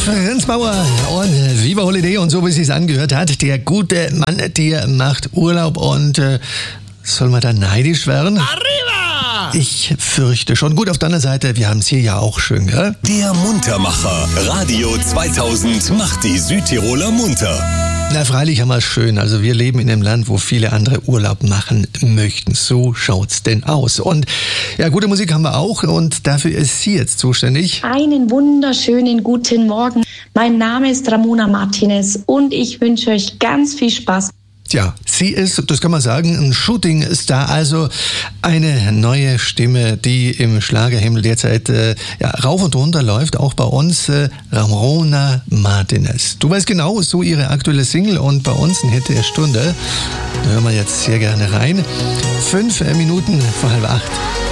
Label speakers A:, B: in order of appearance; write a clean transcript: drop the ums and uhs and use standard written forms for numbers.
A: Franz Bauer und Viva Holiday und so, wie es sich angehört hat. Der gute Mann, der macht Urlaub und soll man da neidisch werden?
B: Arriba!
A: Ich fürchte schon. Gut, auf der anderen Seite, wir haben es hier ja auch schön, gell?
C: Der Muntermacher. Radio 2000 macht die Südtiroler munter.
A: Na, freilich haben wir es schön. Also wir leben in einem Land, wo viele andere Urlaub machen möchten. So schaut's denn aus. Und ja, gute Musik haben wir auch und dafür ist sie jetzt zuständig.
D: Einen wunderschönen guten Morgen. Mein Name ist Ramona Martinez und ich wünsche euch ganz viel Spaß.
A: Tja, sie ist, das kann man sagen, ein Shooting-Star, also eine neue Stimme, die im Schlagerhimmel derzeit rauf und runter läuft, auch bei uns, Ramona Martinez. Du weißt genau, so ihre aktuelle Single und bei uns ein Hit der Stunde. Da hören wir jetzt sehr gerne rein. 5 Minuten vor 7:30.